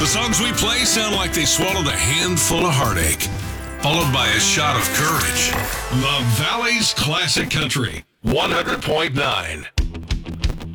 The songs we play sound like they swallowed a handful of heartache, followed by a shot of courage. The Valley's Classic Country, 100.9.